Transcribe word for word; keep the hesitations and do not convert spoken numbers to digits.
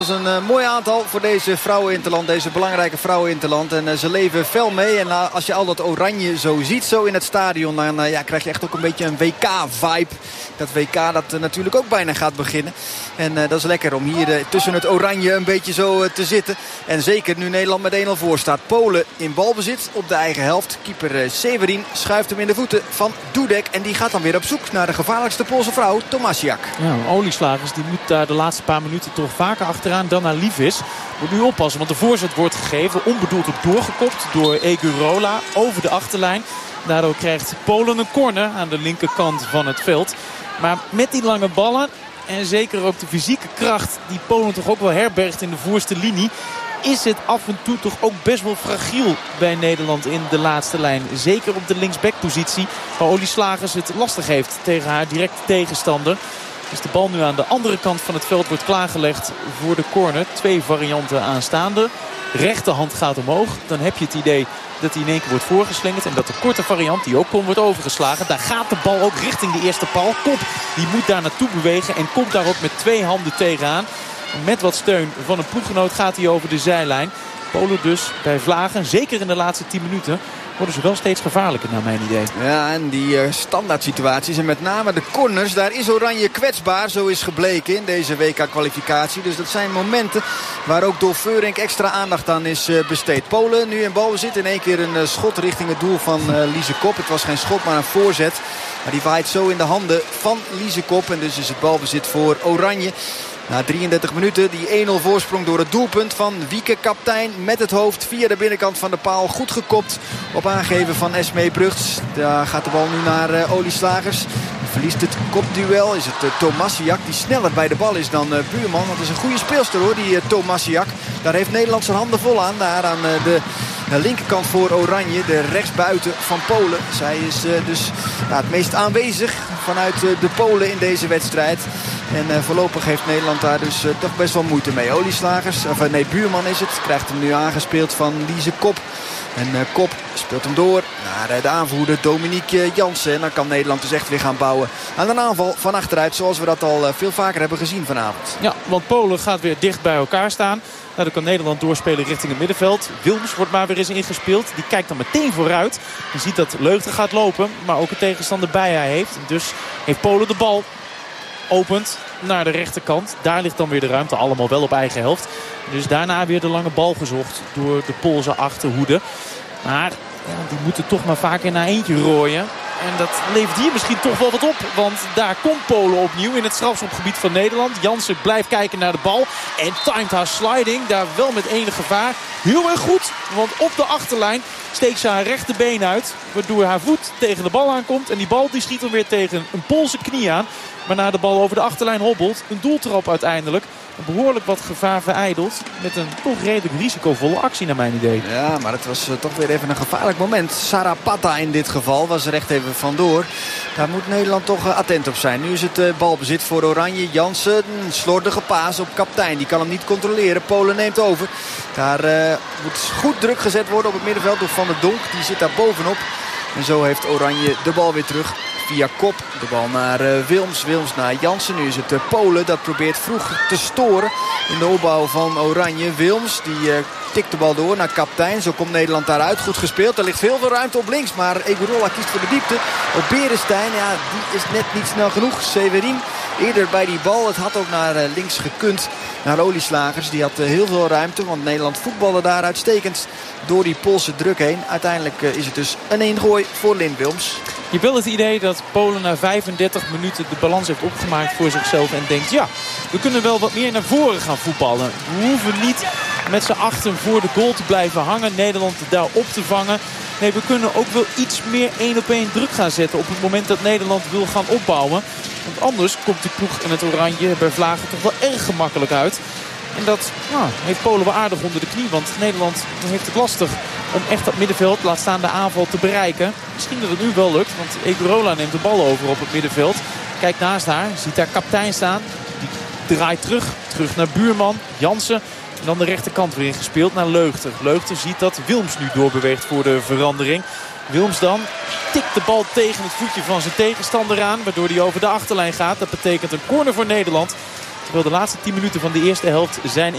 Dat is een uh, mooi aantal voor deze vrouwen-interland, deze belangrijke vrouwen-interland. En uh, ze leven fel mee. En uh, als je al dat oranje zo ziet, zo in het stadion, dan uh, ja, krijg je echt ook een beetje een W K-vibe. Dat W K dat uh, natuurlijk ook bijna gaat beginnen. En uh, dat is lekker om hier uh, tussen het oranje een beetje zo uh, te zitten. En zeker nu Nederland met één nul voor staat. Polen in balbezit op de eigen helft. Keeper uh, Severin schuift hem in de voeten van Dudek. En die gaat dan weer op zoek naar de gevaarlijkste Poolse vrouw, Tomasiak. Ja, Olieslagers die moet daar de laatste paar minuten toch vaker achteraan dan naar Livis. Moet nu oppassen, want de voorzet wordt gegeven. Onbedoeld op doorgekopt door Egurola over de achterlijn. Daardoor krijgt Polen een corner aan de linkerkant van het veld. Maar met die lange ballen en zeker ook de fysieke kracht die Polen toch ook wel herbergt in de voorste linie, is het af en toe toch ook best wel fragiel bij Nederland in de laatste lijn. Zeker op de linksbackpositie, waar Olieslagers het lastig heeft tegen haar directe tegenstander. Dus de bal nu aan de andere kant van het veld wordt klaargelegd voor de corner. Twee varianten aanstaande. Rechterhand gaat omhoog. Dan heb je het idee dat hij in één keer wordt voorgeslingerd. En dat de korte variant, die ook kon, wordt overgeslagen. Daar gaat de bal ook richting de eerste paal. Kop, die moet daar naartoe bewegen. En komt daar ook met twee handen tegenaan. Met wat steun van een ploeggenoot gaat hij over de zijlijn. Polen dus bij vlagen, zeker in de laatste tien minuten, worden ze wel steeds gevaarlijker naar mijn idee. Ja, en die uh, standaard situaties en met name de corners, daar is Oranje kwetsbaar. Zo is gebleken in deze W K-kwalificatie. Dus dat zijn momenten waar ook door Veurink extra aandacht aan is uh, besteed. Polen nu in balbezit. In één keer een uh, schot richting het doel van uh, Lise Kop. Het was geen schot, maar een voorzet. Maar die waait zo in de handen van Lise Kop. En dus is het balbezit voor Oranje. Na drieëndertig minuten die één nul voorsprong door het doelpunt van Wieke, kaptein, met het hoofd via de binnenkant van de paal. Goed gekopt op aangeven van Esmee Brugts. Daar gaat de bal nu naar uh, Olieslagers. Verliest het kopduel. Is het uh, Tomasiak die sneller bij de bal is dan uh, Buurman. Dat is een goede speelster hoor, die uh, Tomasiak. Daar heeft Nederland zijn handen vol aan. Daar aan uh, de uh, linkerkant voor Oranje. De rechtsbuiten van Polen. Zij is uh, dus uh, het meest aanwezig vanuit uh, de Polen in deze wedstrijd. En uh, voorlopig heeft Nederland daar dus uh, toch best wel moeite mee. Olieslagers, of uh, nee, Buurman is het. Krijgt hem nu aangespeeld van Lise Kop. En uh, Kop speelt hem door naar uh, de aanvoerder Dominique Jansen. En dan kan Nederland dus echt weer gaan bouwen aan een aanval van achteruit. Zoals we dat al uh, veel vaker hebben gezien vanavond. Ja, want Polen gaat weer dicht bij elkaar staan. Nou, dan kan Nederland doorspelen richting het middenveld. Wilms wordt maar weer eens ingespeeld. Die kijkt dan meteen vooruit. Je ziet dat Leugter gaat lopen, maar ook een tegenstander bij hij heeft. Dus heeft Polen de bal. Opent naar de rechterkant. Daar ligt dan weer de ruimte. Allemaal wel op eigen helft. Dus daarna weer de lange bal gezocht door de Poolse achterhoede. Maar ja, die moeten toch maar vaak in naar eentje rooien. En dat levert hier misschien toch wel wat op. Want daar komt Polen opnieuw in het strafschopgebied van Nederland. Jansen blijft kijken naar de bal. En timed haar sliding. Daar wel met enig gevaar. Heel erg goed. Want op de achterlijn steekt ze haar rechterbeen uit. Waardoor haar voet tegen de bal aankomt. En die bal die schiet dan weer tegen een Poolse knie aan. Waarna de bal over de achterlijn hobbelt. Een doeltrap uiteindelijk. Behoorlijk wat gevaar verijdeld. Met een toch redelijk risicovolle actie naar mijn idee. Ja, maar het was uh, toch weer even een gevaarlijk moment. Sarapata in dit geval was er echt even vandoor. Daar moet Nederland toch uh, attent op zijn. Nu is het uh, balbezit voor Oranje. Jansen, een slordige paas op kaptein. Die kan hem niet controleren. Polen neemt over. Daar uh, moet goed druk gezet worden op het middenveld door Van der Donk. Die zit daar bovenop. En zo heeft Oranje de bal weer terug. Via Kop, de bal naar uh, Wilms, Wilms naar Jansen. Nu is het uh, Polen dat probeert vroeg te storen in de opbouw van Oranje. Wilms, die uh, tikt de bal door naar kaptein. Zo komt Nederland daaruit. Goed gespeeld. Er ligt heel veel ruimte op links. Maar Egurola kiest voor de diepte. Op Beresteyn, ja, die is net niet snel genoeg. Severin eerder bij die bal. Het had ook naar uh, links gekund. Naar Olieslagers. Die had uh, heel veel ruimte. Want Nederland voetbalde daar uitstekend door die Poolse druk heen. Uiteindelijk uh, is het dus een ingooi voor Lynn Wilms. Je hebt wel het idee dat Polen na vijfendertig minuten de balans heeft opgemaakt voor zichzelf. En denkt, ja, we kunnen wel wat meer naar voren gaan voetballen. We hoeven niet met z'n achten voor de goal te blijven hangen. Nederland daar op te vangen. Nee, we kunnen ook wel iets meer één op één druk gaan zetten op het moment dat Nederland wil gaan opbouwen. Want anders komt die ploeg in het oranje bij vlagen toch wel erg gemakkelijk uit. En dat nou, heeft Polen wel aardig onder de knie. Want Nederland heeft het lastig om echt dat middenveld, laat staan de aanval, te bereiken. Misschien dat het nu wel lukt. Want Egurola neemt de bal over op het middenveld. Kijkt naast haar. Ziet daar kaptein staan. Die draait terug. Terug naar Buurman. Jansen. En dan de rechterkant weer ingespeeld naar Leugter. Leugter ziet dat Wilms nu doorbeweegt voor de verandering. Wilms dan tikt de bal tegen het voetje van zijn tegenstander aan. Waardoor hij over de achterlijn gaat. Dat betekent een corner voor Nederland. Terwijl de laatste tien minuten van de eerste helft zijn